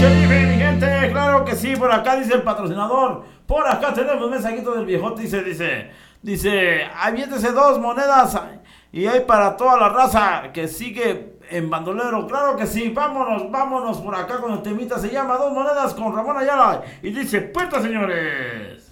Sheriff, mi gente, claro que sí, por acá dice el patrocinador. Por acá tenemos un mensajito del viejote, dice, aviéntese 2 monedas y hay para toda la raza que sigue en bandolero. Claro que sí, vámonos por acá con el temita, se llama 2 monedas con Ramón Ayala y dice, puerta señores.